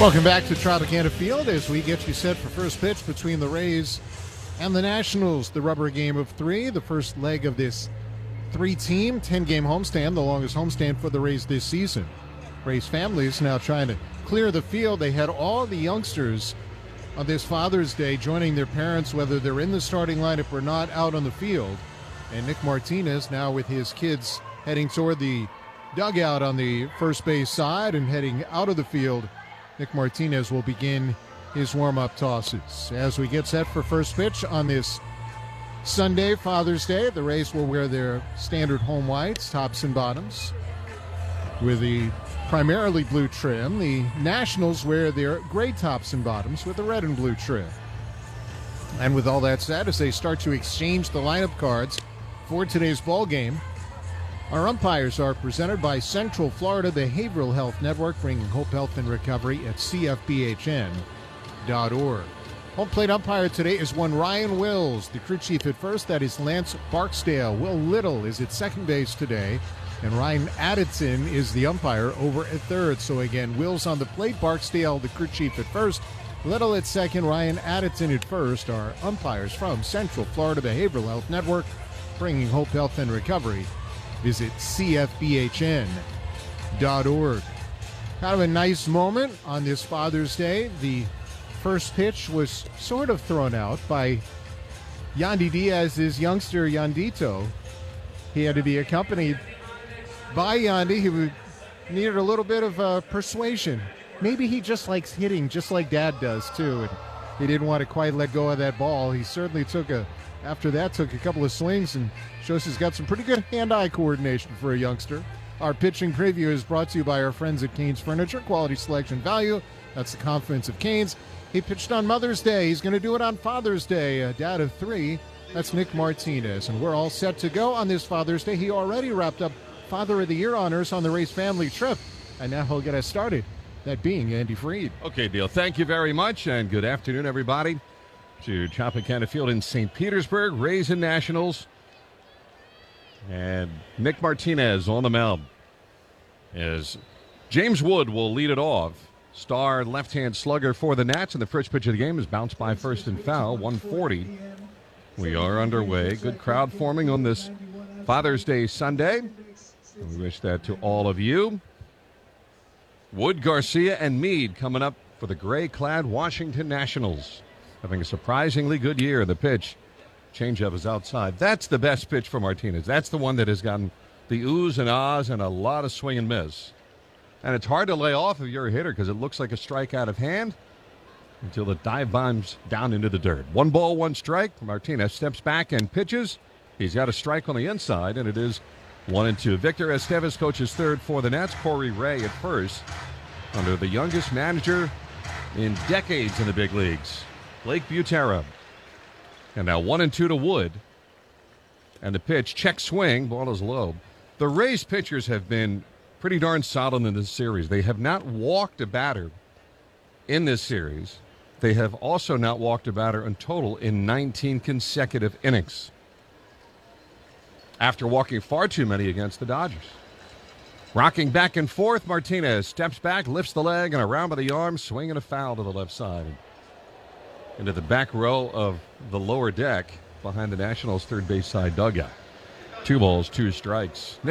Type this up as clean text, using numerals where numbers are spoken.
Welcome back to Tropicana Field as we get you set for first pitch between the Rays and the Nationals. The rubber game of three, the first leg of this three-team, 10-game homestand, the longest homestand for the Rays this season. Rays family is now trying to clear the field. They had all the youngsters on this Father's Day joining their parents, whether they're in the starting lineup or not, out on the field. And Nick Martinez now with his kids heading toward the dugout on the first base side and heading out of the field. Nick Martinez will begin his warm-up tosses. As we get set for first pitch on this Sunday, Father's Day, the Rays will wear their standard home whites, tops and bottoms, with the primarily blue trim. The Nationals wear their gray tops and bottoms with the red and blue trim. And with all that said, as they start to exchange the lineup cards for today's ball game, our umpires are presented by Central Florida Behavioral Health Network, bringing hope, health, and recovery at cfbhn.org. Home plate umpire today is one Ryan Wills. The crew chief at first, that is Lance Barksdale. Will Little is at second base today, and Ryan Addison is the umpire over at third. So again, Wills on the plate, Barksdale, the crew chief at first, Little at second, Ryan Addison at first are umpires from Central Florida Behavioral Health Network, bringing hope, health, and recovery. Visit cfbhn.org. Kind of a nice moment on this Father's Day. The first pitch was sort of thrown out by Yandy Diaz's youngster, Yandito. He had to be accompanied by Yandy. He needed a little bit of persuasion. Maybe he just likes hitting just like Dad does, too. And he didn't want to quite let go of that ball. He certainly took a couple of swings and shows he's got some pretty good hand-eye coordination for a youngster. Our pitching preview is brought to you by our friends at Canes Furniture. Quality, selection, value. That's the confidence of Canes. He pitched on Mother's Day. He's going to do it on Father's Day. A dad of three. That's Nick Martinez. And we're all set to go on this Father's Day. He already wrapped up Father of the Year honors on the Rays family trip. And now he'll get us started. That being Andy Freed. Okay, Dale. Thank you very much. And good afternoon, everybody, to Tropicana Field in St. Petersburg. Rays and Nationals. And Nick Martinez on the mound as James Wood will lead it off. Star left-hand slugger for the Nats, and the first pitch of the game is bounced by first and foul, 140. We are underway. Good crowd forming on this Father's Day Sunday. We wish that to all of you. Wood, Garcia, and Meade coming up for the gray-clad Washington Nationals. Having a surprisingly good year. The pitch, changeup is outside. That's the best pitch for Martinez. That's the one that has gotten the oohs and ahs and a lot of swing and miss. And it's hard to lay off if you're a hitter because it looks like a strike out of hand until the dive bombs down into the dirt. 1 ball, 1 strike. Martinez steps back and pitches. He's got a strike on the inside, and it is 1-2. Victor Estevez coaches third for the Nats. Corey Ray at first under the youngest manager in decades in the big leagues, Blake Butera. And now 1-2 to Wood. And the pitch, check swing, ball is low. The Rays pitchers have been pretty darn solid in this series. They have not walked a batter in this series. They have also not walked a batter in total in 19 consecutive innings, after walking far too many against the Dodgers. Rocking back and forth, Martinez steps back, lifts the leg, and around by the arm, swinging a foul to the left side. Into the back row of the lower deck behind the Nationals' third base side dugout. 2 balls, 2 strikes.